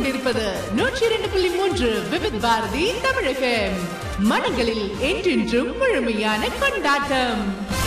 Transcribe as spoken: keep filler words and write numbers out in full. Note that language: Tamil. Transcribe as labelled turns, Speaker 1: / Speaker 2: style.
Speaker 1: கொண்டிருப்பது நூற்றி இரண்டு புள்ளி மூன்று விவித் பாரதி தமிழகம். மனங்களில் என்றென்றும் முழுமையான கொண்டாட்டம்.